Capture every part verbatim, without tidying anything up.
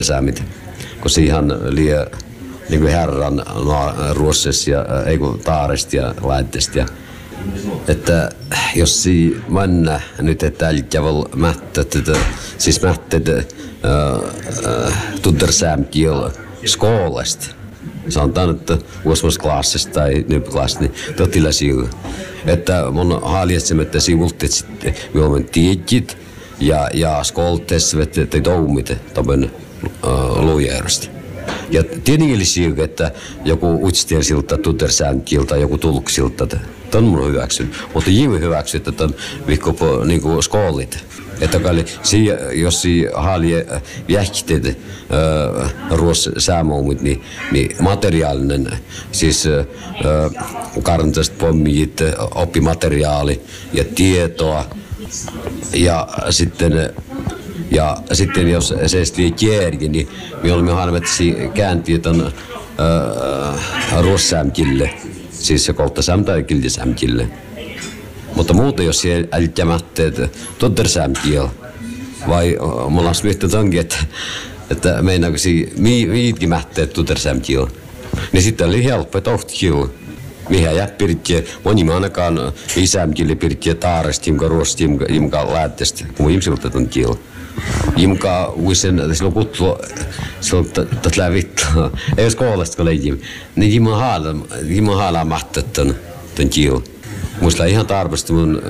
saamit, kun siihen liian niin kuin herran ruossessa ja ei kun taaresta ja laitteesta. Ja, että jos si manna nyt että älkäväl mättet, siis mättet tuntersämkiel skoolasta. Sanotaan, että uusmusklassista tai nypklassista, niin totilla siu. Että mun haaliatsemme, että sivultet sitten milloin tiedjit ja, ja skooltessa, että te toumit tämän luujärjestä. Ja tietenkin siu, että joku utstiersilta, tuntersämkieltä, joku tulksilta, ton mun hyväksyn. Mutta jivi hyväksy, että ton vihko niinku skoolit. Että si, jos si haalie jähkiteet äh, ruos säämoumit, niin, niin materiaalinen, siis äh, karntaiset pommit, oppimateriaali ja tietoa. Ja sitten, ja sitten jos se sitten kierki, niin me olemme harmetsi kääntiä ton äh, ruossäämkille, siis se kolttasäm tai kiltisämkille. Mutta muuten, jos siellä älkämätteet tuntersämkiel, vai mulla on miettinyt onkin, että, että meinaako siinä viitkimätteet tuntersämkiel, niin sitten oli helppo, että ohtikiel. Mihän jää pirkkiä, moni mä ainakaan isämkille pirkkiä taaresta, jimka ruosta, jimka läättestä, kun mun ihmisiltä on kiel. Jimka uisen, silloin kutlu, silloin tätä vittu, ei olisi koolasta kun leijim, niin jimma haala, jimma haala mahtet ton kiel. Muista ihan tarpeesti mun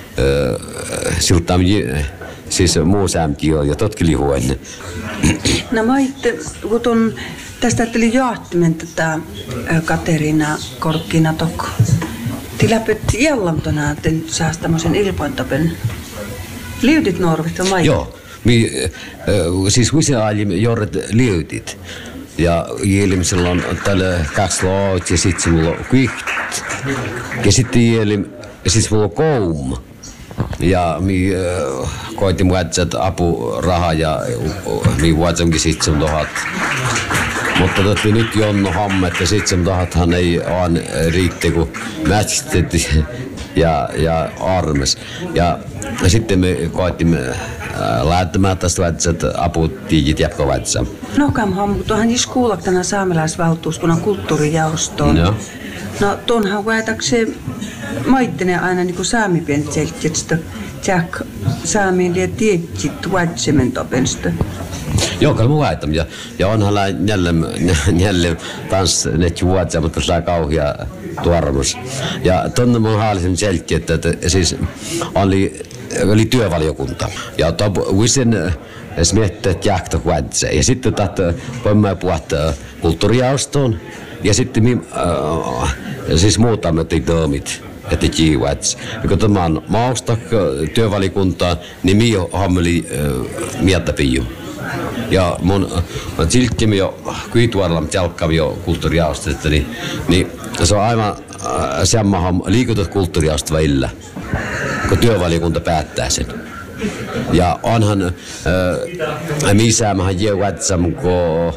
äh, siltaan siis muu sämki on ja totkili huone. No mä itse, kun ton, tästä ajattelin johtimen tätä Kateriina Korkkina Tokko. Tiläpöt jällamtona, että saas tämmöisen ilpointapen liutit norvit on maita. Joo, mi, äh, siis usein aiemmin jorret liutit. Ja jälmisellä on tällä kaksi loot ja sitten mulla on kyht. Ja sitten jälim, ja siis mulla on koum. Ja mi äh, koitin vatsat apuraha ja mi vatsankin seitsemän tuhat. Mutta totti nyt Jonno Hammet ja seitsemän tuhathan ei vaan riitti kun mätsistetti ja, ja armes. Ja, ja sitten me koitimme lähettämään tästä vatsat aputiikit jatkovatsaan. No kamhan, mutta tuohan siis kuuloktana saamelaisvaltuuskunnan kulttuurijaostoon. Joo. No tuonhan väitäkseen maittene aina niinku saamipientä selkistä, tjäk saamiin liian tietjit vatsementopensta. Joo, kyllä mun väitäm. Ja, ja onhan jälleen, jälleen taas net vuotsia, mutta se on kauhia tuoremus. Ja tuonne mun haalisin selkki, että, että siis oli, oli työvaliokunta. Ja usein miettii, että jähtä vuotsia. Ja sitten tahto voimme puhua kulttuurijaostoon. Ja sitten äh, siis muutamme toimit, että kiivats. Ja kun tämä on mausta työvalikuntaa, niin minä hammeli äh, mieltä piiju. Ja mun silkkimi jo kuituarilla, mutta jalkkami jo kulttuurijaosta, niin, niin se on aivan äh, semmoinen liikutat kulttuurijaosta välillä, kun työvaliokunta päättää sen. Ja onhan äh, misäämähän jeuvatsam, kun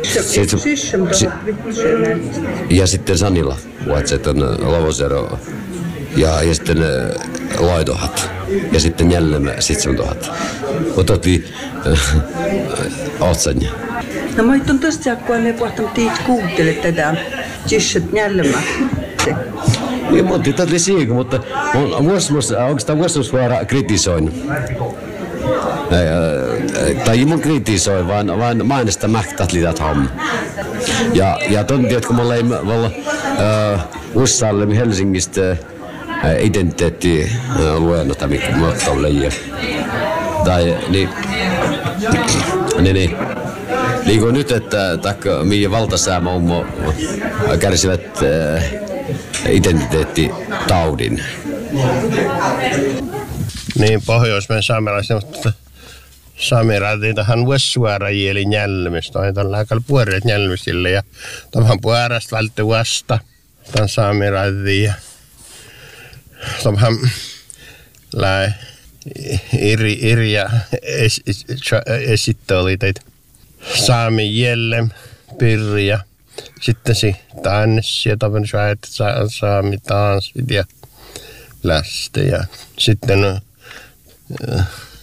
ja sitten Sanilla vuotset on Lavosero ja, ja sitten Laidohat ja sitten jälleen seitsemän tuhatta. Otettiin otsanja. No mä oon tosta kun ne puhuttanut tiit kuuntele tätä tjysset jälleen. Niin monti tätä siihen, mutta oikeastaan vuosimus vaan kritisoin. Tai ei mun kritisoi, vaan, vaan mainesta mähtät liitat homma. Ja, ja tonti, että kun mulla ei olla Ussalle Helsingistä identiteetti luennota, mikä mä oon leijä. Tai niin, niin, niin. Niin kuin nyt, että taikka mihin valtasäämä kärsivät identiteettitaudin. Niin, Pohjoismaiden saamelaisia, mutta saamelaisia tähän vuosisuorajia eli njälmistä. On tämän lääkällä puoreet njälmistille ja tämän puolesta vältty vasta tämän saamelaisia. Tämän lää iri, Irja es, es, esittää oli teitä saami jellem, pirja. Sitten se tanssi ja tavan saami tanssit ja läste ja sitten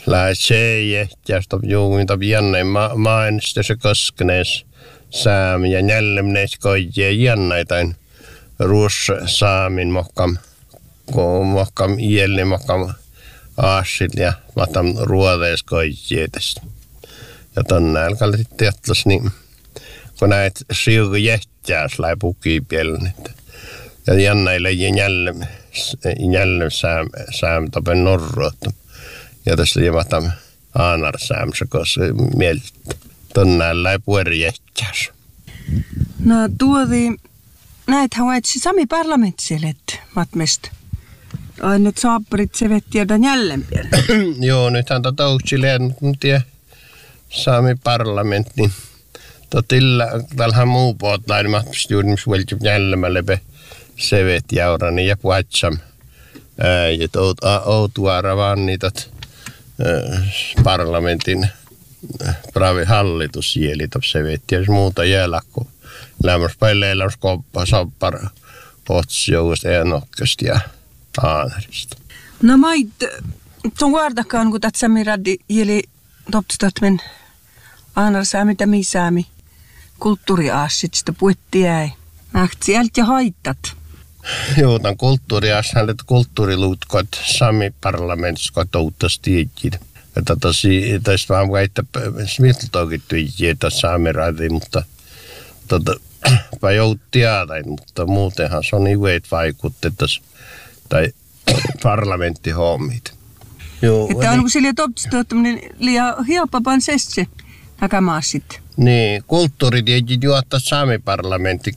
lähtee jähtjästä juuminta jännä mainista se koskenees saami ja jällemnees koijia jännäitain ruus saamin mokkam mokkam ielli mokkam aasit ja matam ruodees koijia tästä. Ja tonne alkaa sitten jätlas niin kun näet siuku jähtjääs lai pukipielän. Ja jännäille jällem jällem saam saam tapen norroottu. Ja tässä liivataan aanar saamassa, koska mieltä tonnäällä ei pueri jähtjääs. No tuotiin, näethän vaitsi sami parlamentselet matmesta. Ai nyt saapparit se vettiödän jälleen vielä. Joo, nythän tätä uutsileen, mutta tiedä, sami parlamentti. Totilla, tällähän muu puolella, matmesta juuri, missä vuelti jällemmälle se vetjäurani ja puhatsam. Ja outuara vaan niitä parlamentin pravi hallitus jieli se vetti, jos muuta jäällä, kun lämmöspäille elämässä koppa, soppar, otsijousta ja nokkasta ja aanarista. No mait, tuon vartakaan, kun tätä samiraddi jieli toptistatmen aanarsaami ja misaami kulttuuriaassit, sitä puetti jäi. Nähti sieltä ja haittat. Joo, tämän kulttuuriaashan, että kulttuuriluutkot sami parlamentissa kotouttas tiedät. Että tosi, tästä vaan väittää, smiltokin tyhjiä, että saamiraadi, mutta tota, joudut tiedäin, mutta muutenhan se on niin veet vaikuttetas tai parlamenttihommit. Joo. Että onko sillä topsista tämmöinen liian hioppapan sesse näkämaassit? Niin, kulttuuritietit juottaa saamiparlamentti,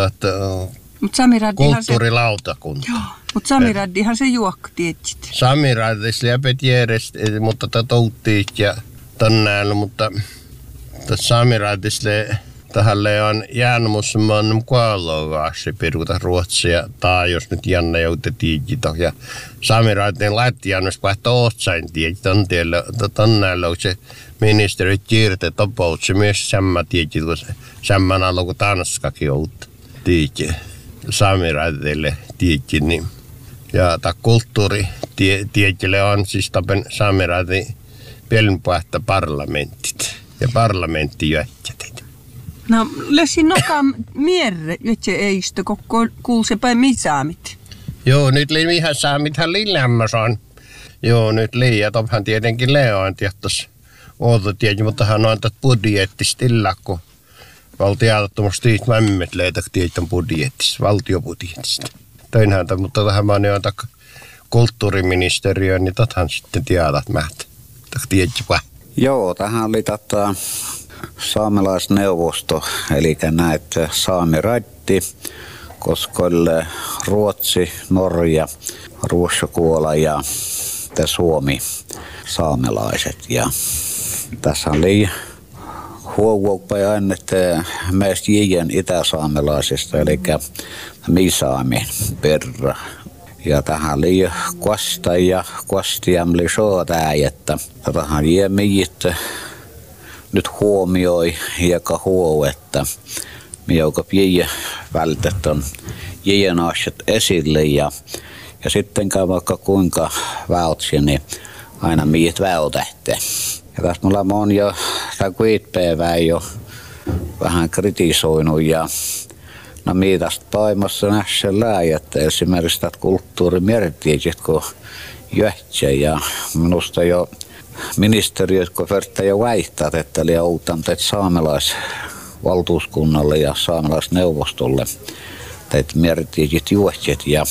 kulttuurilautakunta. Joo, mutta samiraddihan se juokka tietysti. Samiraddis läpet järjest, mutta tätä touttiit ja tonnäällä, mutta tässä samiraddisle tähälle on jäänyt musamman kuollogaasi peruuta Ruotsia, tai jos nyt Janne jouti tiikito. Ja samiraddin lähtiännössä vaihtaa ootsain tiikit, on tiellä, tonnäällä on se ministeri Kirte topoutsi myös samma tiikit, kun samman alo kuin Tanskakin jouti tiikit. Saamiraadille tiikki, niin. Ja tämä kulttuuri tiekille on siis tapen saamiraadin pelnpuhta parlamentit ja parlamenttijätjät. No, lesin nokaan mierre, että ei sitä koko kuulsepäin misaamit. Joo, nyt liihan saamithan liilämmäs on. Joo, nyt liian tophan tietenkin leoan tiettäisi oototiekin, mutta hän on antaa budjettista illa, kun valtiaattomasti tiit mämmet leitä tietän budjetista, valtiobudjetista. Töinhän, mutta tähän vaan on kulttuuriministeriöön, niin tähän sitten tiedät määt. Tiedätkö? Joo, tähän oli tätä saamelaisneuvosto, eli näitä saamiraitti, koska Ruotsi, Norja, Ruotsakuola ja Suomi saamelaiset. Ja tässä oli huovuoppa aina, että meistä jien itäsaamelaisista, eli misaami perra. Ja tähän oli kuasta ja kuastiamli sootää, että tähän jiemijit nyt huomioi hieka huo, että joka pie vältet on jien asiat esille ja, ja sittenkään vaikka kuinka väotsi, niin aina miit väotähte. Ja tässä mulla on jo tämä kuitpäivää jo vähän kritisoinut ja no miitasta paimassa nähdään läi, että esimerkiksi tätä kulttuurimieritietit kun jöhtsä ja minusta jo ministeriöt kun verta jo väittää, että oli outan teitä saamelaisvaltuuskunnalle ja saamelaisneuvostolle teitä mieritietit juohtset ja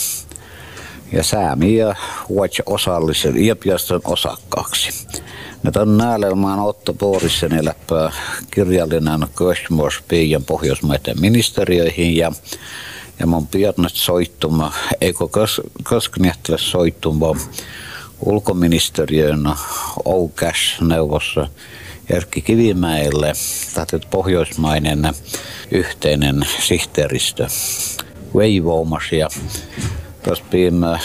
ja säämi ja huotsa osallisen Iepiaston osakkaaksi. Nyt on näälelmaan Otto Borissenin läppää kirjallinen kosmos piian pohjoismaiden ministeriöihin ja ja mun piirnet soittuma, eikö koskniehtävä soittuma ulkoministeriön Oukäs-neuvossa Erkki Kivimäelle, tätä pohjoismainen yhteinen sihteeristö veivoumas ja tuossa piimme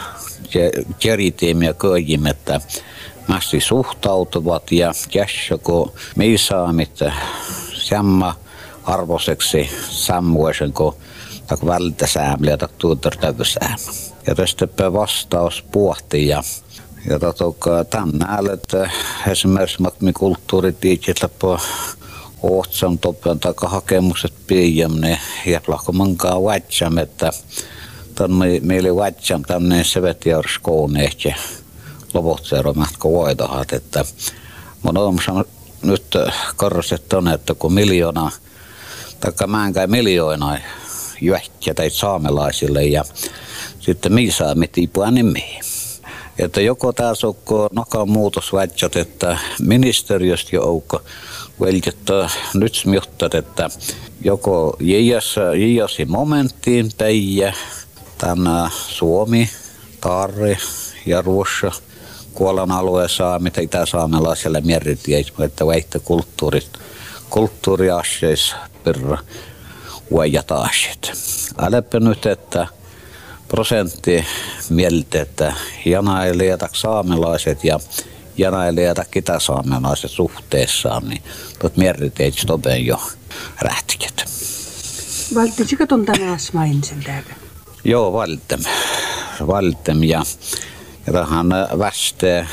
keritiimiä köijimme, että mästi suhtautuvat ja kässä kun miisaamit samma arvoiseksi sammuisen kuin välttäsäämli ja tuutertävysäämä. Ja tästä vastaus puhti ja, Ja totta tänään, että esimerkiksi me kulttuuritiikillä po ohtsam toppen taka hakemukset piiämne ja lahko mankaa vatsam, että tämän meille vatsam tämmöinen sevetjärskoneet ja loputseero mätkä voidahat, että mun on nyt korostettu, että kun miljoona, taikka määnkä miljoona juhtia tai saamelaisille ja sitten miisaa mitipua nimiä. Että joko tässä on nokan muutosvatsat, että ministeriöstä jo onko veljettä nyt smihtat, että joko jiasi momenttiin päijä, tänä Suomi, Taari ja Ruossa kuolan alueen saamita itä-saamelaiselle mieritieis, että väittä kulttuurit, kulttuuriaseissa perra uajata asiat. Äläpä nyt, että prosentti mieltä, että janailijat saamelaiset ja janailijat itä-saamelaiset suhteessaan, niin tuot mieritieis toben jo rähtiket. Valttisiko tuon tänään mainitsen täällä? Joo, valtem. Valtem ja Ja tähän västee,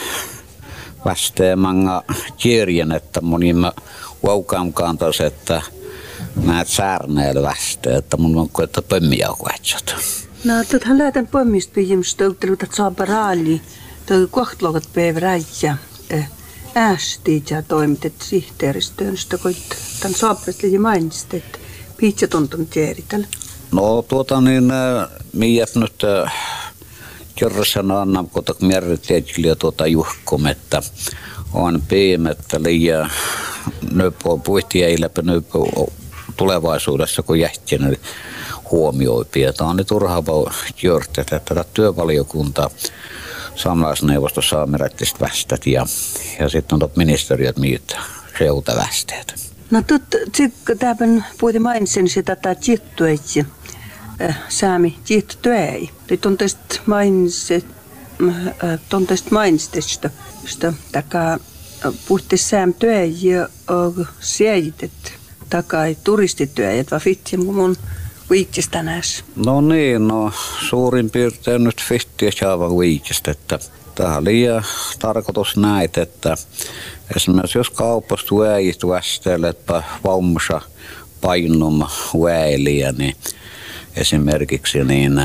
västee manga kirjan, että monimme vaukam kantas, että näet säärneellä västee, että mun on koetta pömmiä kuetsat. No, tähän lähetän pömmistä pidemistä ottelut, että saapa raali, toi kohtlokat päiväräijä, äästiit ja toimitet sihteeristöön, sitä koit tämän saapret liian mainitsit, että piitsa tuntun tieditellä. No tuota niin, miät nyt kerrosana annan, kun mieritietkiliä tuota juhkom, että on piimettä liian nöpö puhtieilläpä nöpö tulevaisuudessa, kun jähtinen huomioi pidetään. On nyt urhaava jörtet, että tätä työvaliokunta saamelaisneuvosto saamelaisista västät ja, ja sitten on tuot ministeriöt miitä seutavästeet. No tuot, sitten tämän puhutin mainitsin sitä, että jittueitsi. Saami jiittu työi. Nyt on tästä mainitset, on tästä mainitset, että takaa puhutti saam työi ja siejitet takai turistityöjät, vaan fitsi mun viiksistä näissä. No niin, no suurin piirtein nyt fittiä saava viiksistä, että tähän oli tarkoitus näitä, että esimerkiksi jos kaupasta väijit västeletpä vaumassa painuma väiliä, niin esimerkiksi niin,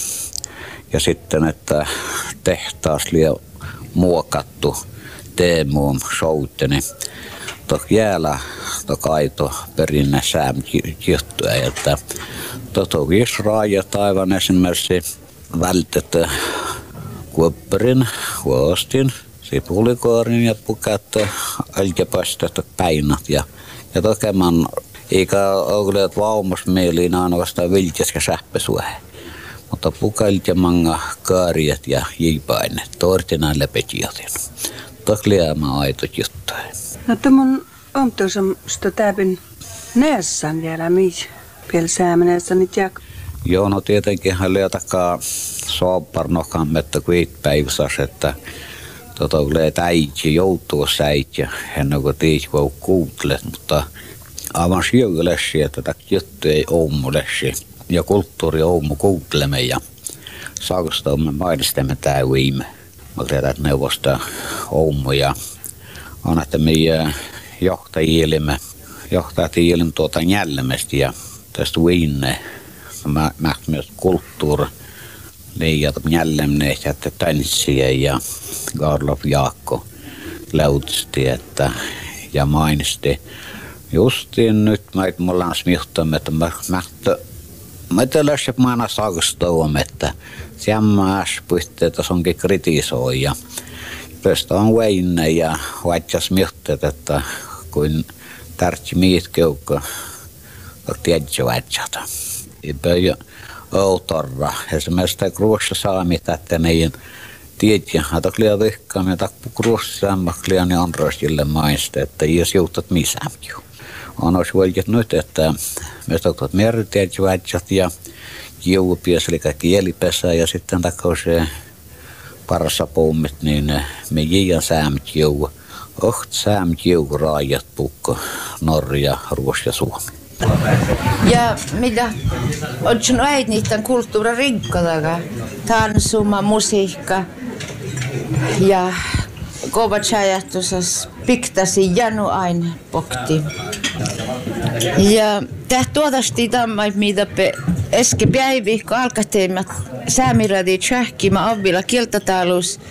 ja sitten, että tehtaas liian muokattu teemuun showte, niin toki jäällä kaito perinne säämkiehtoja, että toki raajat aivan esimerkiksi vältettä kuopperin, huostin, sipulikorin ja pukat alkapastat päinat ja ja tokeman eikä ole vaumas meiliin ainoastaan viltsäskä sähpäsuhe. Mutta pukailit ja manga kaariat ja jiipainet, tortinaan läpetiotin. Tokliaamaan aitot juttuja. No tämän on tuossa sitä täpin näessään vielä missä vielä säämeneessä nyt jääkö? Joo, no tietenkin hän liian takaa soopparnokan, että kun it päivässä, että tota tulee äiti joutuu säit ja ennen kuin tiisi voi kuutlet, mutta aivan sijoilesi, että tämä juttu ei oomulesi ja kulttuuri oomu kuutlemme ja saakasta me mainistamme tämä viime. Mä tiedän, että neuvosta oomu ja on, että meidän johtajilimme, johtajat iilin tuota njällemästi ja tästä viinne. Mä mä myös kulttuuri liian njällemne ja tanssiä ja Garlof Jaakko läutsti, että ja mainisti. Justiin nyt mä et mulla on smihtamme, että mä mä tällaisen maana saakastouamme, että siammaas puhteet onkin kritisoi ja tästä on väinne ja vaikka smihtaat, että kuin tärtsi miitkeukka tiedätkö vaitsata. Ipä jo outorra. Esimerkiksi tämä kruussa saamita, että meidän tiedän, että liian vihkaamme takpu kruussa sammaklia, niin on roskille maista, että jos joutat missään. On olisi voikin nyt, että me toivat meritiedät ja juupias, eli kielipesä ja sitten takoi se parassa pommit, niin me jian säämät juu. Oht säämät juu raajat pukko Norja, Ruots ja Suomi. Ja mitä oletko äit niiden kulttuuririnkkodaga, tanssuma, musiikka, Ja Kovac-ajatusas piktasi janu aina pokti. Ja täh tuotasti tammait mitä pe eske päivi, kun alkateimmat säämiradi tsähkimä avvilla kieltätalus,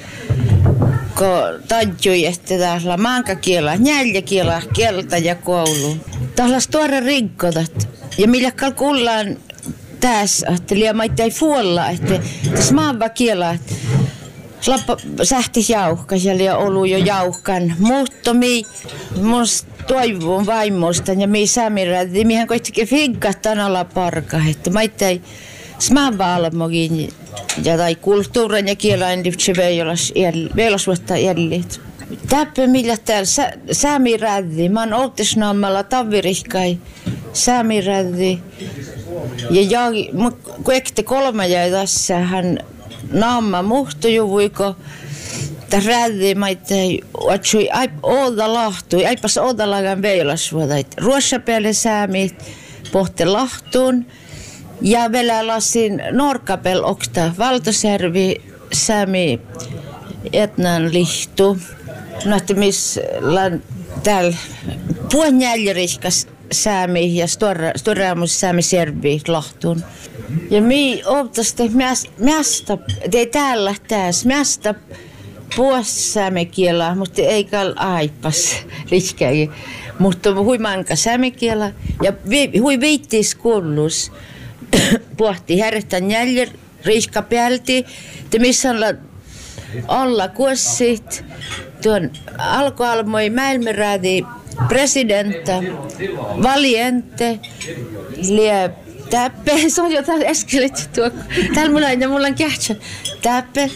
kun tadjui, että täällä mankakiela, njäljakiela, kieltä ja koulu. Täällä tuore rinkkotat. Ja millä kuullaan tässä, että liiamaita ei fuolla, että tässä maava kiela, että slappa sähtis jauhka, siellä on ollut jo jauhkan. Mutta mi musta toivon vaimosta ja mi säämiradi, mihän koittikin finkkat tanalla parka, että maita ei smaava almokin ja tai kulttuurin ja kielain liftse veilas vuotta jällit. Täppä millä täällä säämiradi, mä oon oltisnaamalla tavirihkai säämiradi. Ja kun ekte kolme jäi tässä, hän naamma muhtojuvuiko, että rädi maitei, otsui ooda lahtui, aipas ooda lagan veilas vuotait. Ruossapäälle säämit pohti lahtuun. Ja vielä lasin Norkapel okta Valtosjärvi säämi etnan lihtu. Nähty missä täällä puonjäljeriskas säämi ja storaamus säämi servi lahtuun. Ja mi optasta mästä, ei täällä tässä, mästä puos säämikielä, mutta ei kal aipas rikkägi. Mutta hui manka säämikielä ja hui viittis kuulus. Pohti härjestän jäljer riiska päälti, että missä on alla kuossit. Tuon alkoalmoi Mäelmerädi presidenta, valiente, lie täppe, se on jotain äskelet tuo. Täällä mulla on, ja mulla on kähtsä, täppe.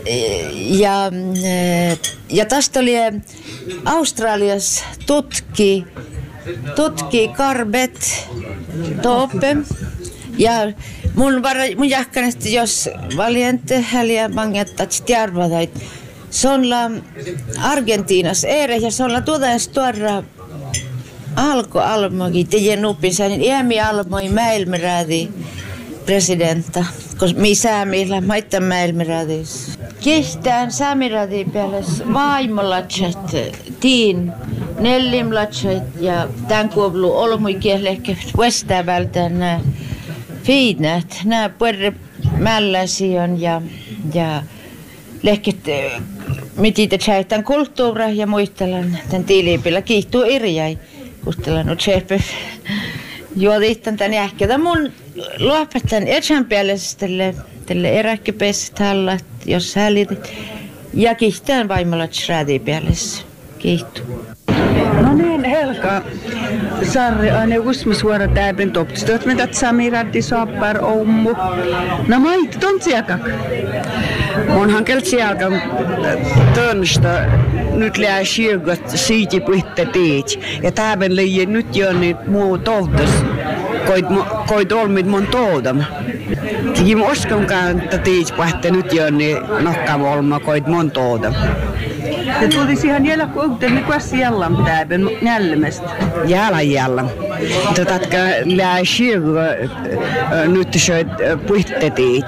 Ja, ja tästä oli Australiassa tutki, tutki Karbet Toppe. Ja mun, vara, mun jahkanesti, jos valiente häliä mangettat tiarvata, se on Argentiinas ere ja se on tuotais tuoda alko almogi teidän nupinsa, niin iämi almoi Mäelmerädi presidenta, koska mi säämillä maittan Mäelmerädis. Kestään säämiradi päälle vaimolatset, tiin nellimlatset ja tämän kuuluu olmui kielehkä västävältään nää fiinät, nää puerre mälläsion ja, ja lehket mititä tjäytän kulttuuria ja muistellaan tämän tiiliipillä kiihtuu irjai. Kustellaan utseepö juodittan tän jähkeä. Mun luopetan etsän päällessä tälle, tälle eräkkäpesset hallat, jos hälitit. Ja kiihtään vaimolla trädi päällessä. Kiihtuu. No niin, Helka. Sarri aine usmusvuoro täyden toptista. Oot mitä Samiraddi saappar ommu. No mait, tontsiakak. Onhan keltsialka tönstä nyt lää sjögat siiti puhitte tiit. Ja tähän leijä nyt jo niitä muu tohtas. Koit, koit olmit mun toodam. Tiim oskankaan, että tiit puhitte nyt jo niin nokkaan olma koit mun toodam. Ja tulisi ihan jäljellä kuuteen, niin kuin siellä täyden nälmestä. Jäällä jäällä. Tätätkä lää sjögat nyt söit puhitte tiit.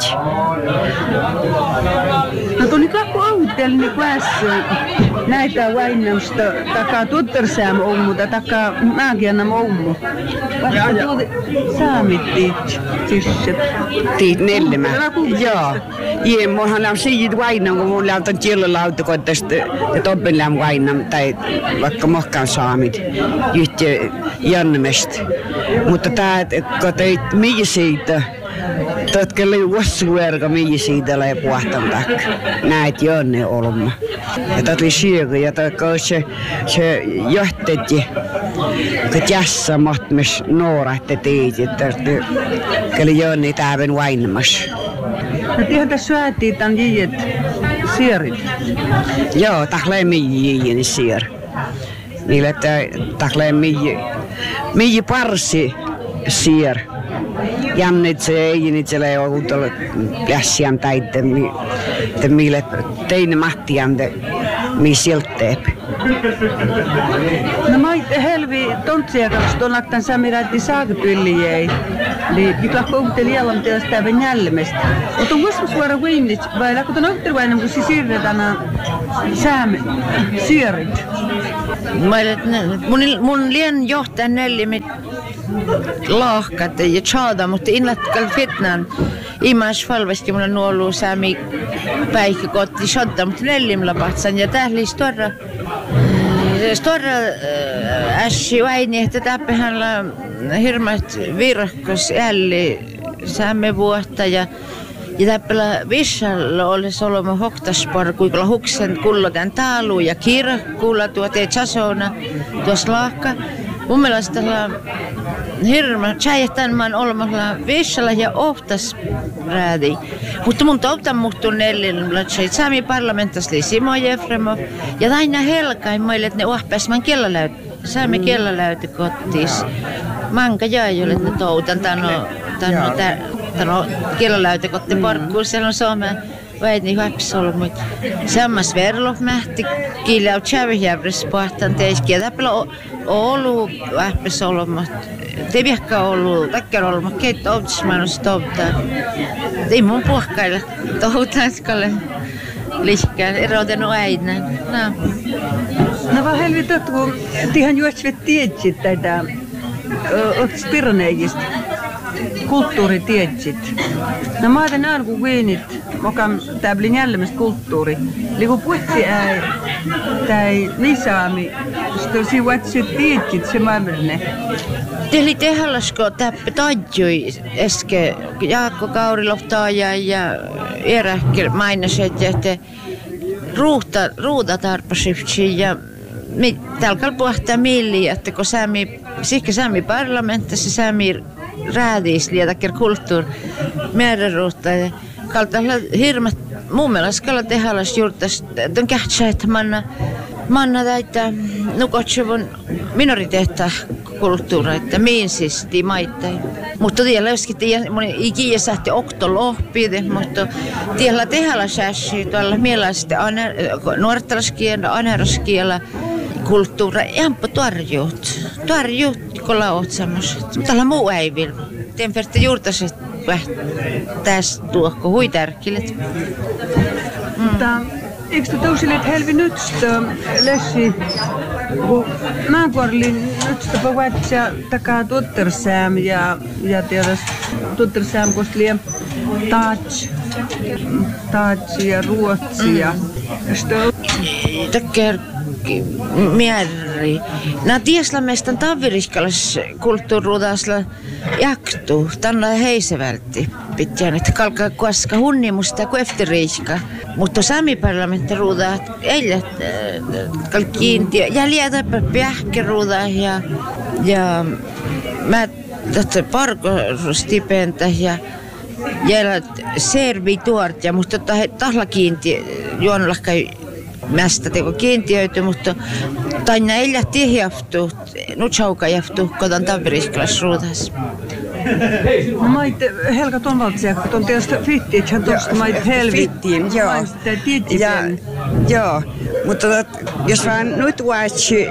No tuli kakku autel niin kuin näitä vainausta takaa tuttersääm ommuta takaa maagianam ommu. Vasta tuli saamit tiit sysset. Tiit nellemä. Joo. Ie, munhan on siitä vainam, kun mun lautan kielolautokoitteesta ja toppen vainam tai vaikka mohkaan saamit yhtiö jännemest. Mutta tää, kun teit mii siitä, Totkelle vuosivuorka mii siitä lähe puhtan takka. Näet jonne olma. Ja tot oli syökö ja toikko se, se johtetti, kun jässä mahtumis nuorahte tiiti, että kelle jonne täyden vainnamas. No tiedän, että syötiin tämän jiet sierit. Joo, tahleen mii jieni sier. Niille, että tahleen mii, mii parsi sier. Jännit se ei niitä ole ollut lässiän täitten, että mille teine mahtiante, mi silteep. No mä helvi tontsiakas tuolla tämän Samiraddi saakapyllijei. Eli mikä kohteli jälleen tästä tämän jälmestä. Mutta on joskus vuoro viimit, vai kun on ottervainen, kun se siirretään säämi syörit. Mun, mun lien johtajan neljämit lahkat ja tjada, mutta inlatkal fitnan imas falvasti mulla nuolu säämi päihkäkotti sodda, mutta neljämillä patsan ja tähli storra storra ässi vaini, että täppähänllä hirmat virkkos älli säämme vuotta ja ja täppällä vissalla olisi olema hoktaspar, kuinka huksen kullotan taalu ja kirkkuulla tuote chasona tuossa laakka. Mun mielestä tällä hirma tjäjähtän mä olemassa vissalla ja ohtas räädi. Mutta mun tautan muuttuu neljällä, että Sami parlamentas li Simo Jefremov ja aina helkai meille, että ne ohpäs man kielaläyt, Sami kielaläyty kottis. Manka jäi, että ne toutan tano, tano, tano kielaläytekotti parkkuun, siellä on Suomen väidni hyväpsolmut. Sammas verlov mähti kiiläu tjävihjävris pohtan teiski, ja täpälä Oulu vähpäsolmut. Te viekka Oulu, takkar olma, keitto outismanus toutaa. Ei mun puhkailla toutaskalle lihkään, erotenut äidnän. No. No vaan helvetot, kun tihan juoksvet tietsit tätä, ootko Pirneegistä? Kulttuuritietsit. No mä otan aina kun viinit, mokan täblin jällemmästä kulttuuri. Eli kun puhutti äi, tai nisaami, sitten sivuatsit tietsit se maailmallinen. Tehli tehallasko täppä taidjui äsken Jaakko Kaurilohtaaja ja Erähkel mainaset, että ruuta, ruuta tarpasivtsi ja täällä puhuttaa milliä, että kun Sami, sihkä Sami parlamentissa Sami räädis lietaker kulttuur määräruutta ja kaltalla hirmat mun mielestä kalla tehallas juurtas ton kähtsä, että manna manna täitä nukotsuvun minoriteetta kulttuureita miinsisti maittain. Mutta tiellä joskin tiellä mun ikiä sähti oktolohpide, mutta tiellä tehalla sässi tuolla mielestä nuortalaskielä, aneraskielä kulttuura jämpä tarjuut. Tarjuut, kun laot semmoiset. Tällä muu ei vielä. Tien verta juurtaset tästä tuokko huitärkilet. Mm. Eikö te tosiaan helvi nyt lessi, kun mä kuorlin nyt puhutaan takaa tuttersääm ja ja tietysti tuttersääm kostlia taats, taats ja ruotsi ja takker mierri. Nää tieslämestä taviriskalas kulttuuruudasla jaktu, tänne heisevälti pitää, että kalkaa koska hunnimusta kuin efteriiska. Mutta Sami parlamentti ruudaa eilet kalkiintiä ja liitä pähkeruudaa ja ja mä tätä parkostipentä ja ja servituort ja musta tahla kiintiä juonlahkai mästä teko kiintiöity, mutta taina ei lähti jaftu, nyt sauka jaftu, kodan taviriskalas ruudas. No mait Helga Tonvaltsia, kun on tietysti fittiin, että hän tuosta mait helvi. Fittiin, joo. Ja, joo, mutta jos vaan nyt vaatsi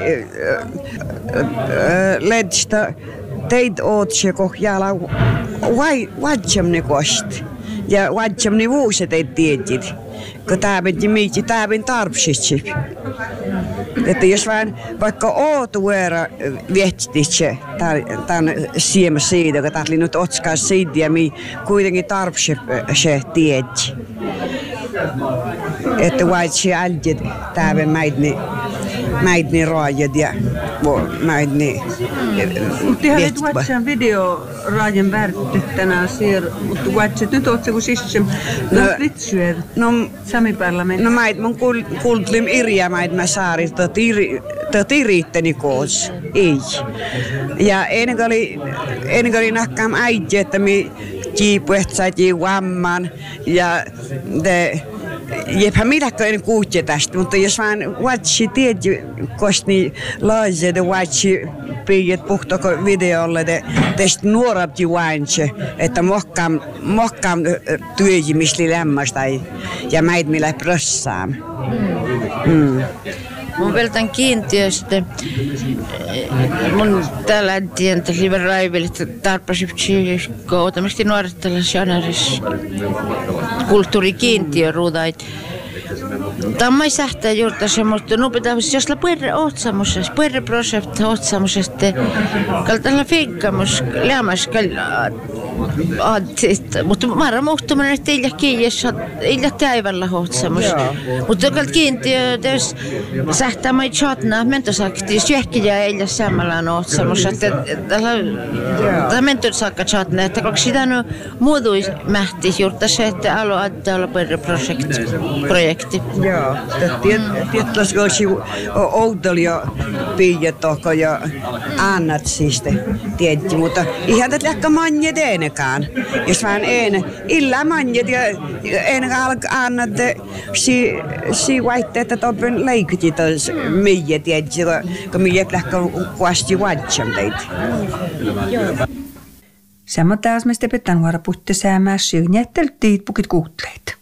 ledstä teitä ootse, kun jäällä vaatsemni kost. Ja vaatsemni vuosi teitä tietit. Kun tääpin miiti tääpin tarpsitsi. Että jos vaan vaikka ootuera viettitse tämän siemä siitä, kun täällä nyt otskaa siitä ja mi kuitenkin tarpsi se tietsi. Että vaitsi äldit tääpin mäidni mäidni raajat ja mäidni mutta ihan et vaitsen video raajan värtti tänään siellä, mutta vaitset nyt oot se kun sissem no litsyöd Sami parlamentti. No mäid mun kuultlim irja mäid mä saari tot iriitteni koos, ei. Ja ennen oli ennen oli nakkaam äiti, että mi kiipuehtsaitiin vamman ja de jepä mitäkö en kuutje tästä, mutta jos vaan vatsi tiedä, koska niin laajat ja vatsi piiet puhtako videolle, de tästä nuorat juoinse, että mohkaam, mohkaam työjimisli lämmästä ja mäit millä prössään. Mm. Mun veltän kiintiöstä, mun täällä tientä liian raivelit tarpasipsi koutamasti nuoret tällaisessa kulttuurikiintiö ruudait. Tämä ei sähtää juurta semmoista, no pitää jos la puerre ohtsamusesta, puerre prosent ohtsamusesta, kaltalla finkkamus, lämmäs mutta määrä muuttuminen, että ei ole kiinnissä, ei ole täivällä ohtsamus. Mutta kallt kiinti, jos sähtää mai chatna, mentosakti, jos jähkiä ei ole samalla ohtsamus, että tämä mentosakka chatna, että koska sitä on muutui mähti juurta se, että alo adda olla puerre projekti. Joo, tietysti olisi outolia piijettohko ja annat siis tietysti, mutta ihan tätä lähkä manje teenekään. Jos vähän en, illa manjet ja en annat si, si vaitte, että toppen leikki tos mie tietysti, kun mie lähkä kuasti vatsam teitä. Samma taas me stepetään vuoropuhte säämää syynjätteltiin pukit kuutleita.